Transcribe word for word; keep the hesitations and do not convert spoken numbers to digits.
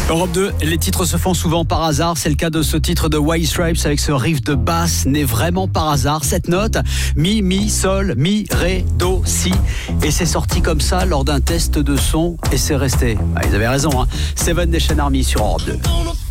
Europe deux, les titres se font souvent par hasard. C'est le cas de ce titre de White Stripes avec ce riff de basse né vraiment par hasard. Cette note, mi, mi, sol, mi, ré, do, si. Et c'est sorti comme ça lors d'un test de son et c'est resté. Ah, ils avaient raison, hein. Seven Nation Army sur Europe deux.